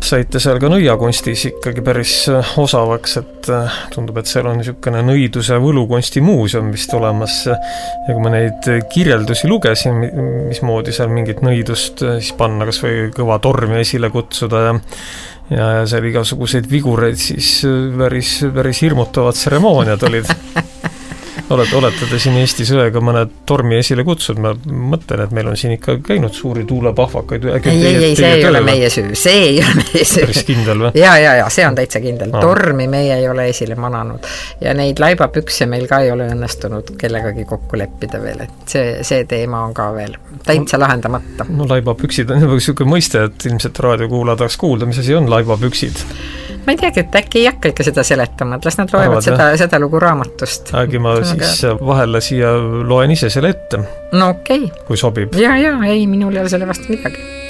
saite seal ka nõiakunstis ikkagi päris osavaks, et tundub, et seal on niisugune nõiduse võlukunsti muuseum vist olemas ja kui ma neid kirjeldusi lugesin, mismoodi seal mingit nõidust siis panna, kas või kõva tormi esile kutsuda ja seal igasuguseid vigureid, siis päris hirmutavad tseremooniad olid. Olete te siin Eestis õega mõne tormi esile kutsud? Ma mõtlen, et meil on siin ikka käinud suuri tuulepahvakaid. Ei, see ei ole meie süü. See ei ole meie süü. Päris kindel või? Ja, see on täitsa kindel. Tormi meie ei ole esile mananud. Ja neid laibapükse meil ka ei ole õnnestunud kellegagi kokku leppida veel. Et see teema on ka veel täitsa lahendamata. No laibapüksid on juba niisugune mõiste, et ilmselt raadiokuula tahaks kuulda, mis asi on laibapüksid. Ma ei teagi, et äkki ei hakka ikka seda seletama, et las nad loevad seda lugu raamatust. Äkki ma siis vahele siia loen ise selle ette. No okei. Kui sobib. Ja, ei, minul ei ole selle vastu midagi.